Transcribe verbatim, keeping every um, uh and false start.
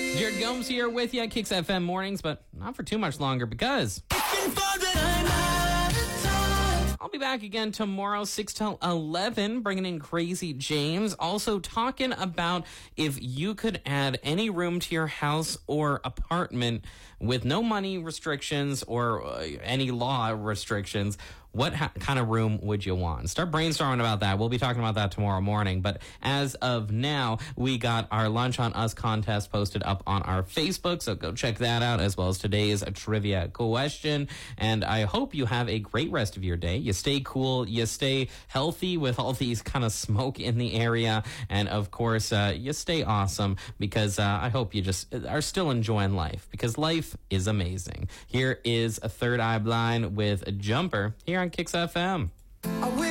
Jared Gomes here with you at Kicks F M Mornings, but not for too much longer because I'll be back again tomorrow, six till eleven, bringing in Crazy James. Also talking about if you could add any room to your house or apartment with no money restrictions or uh, any law restrictions. What ha- kind of room would you want? Start brainstorming about that. We'll be talking about that tomorrow morning. But as of now, we got our Lunch on Us contest posted up on our Facebook. So go check that out, as well as today's trivia question. And I hope you have a great rest of your day. You stay cool. You stay healthy with all these kind of smoke in the area. And of course, uh, you stay awesome because uh, I hope you just are still enjoying life because life is amazing. Here is a Third Eye Blind with a Jumper here on Kicks F M.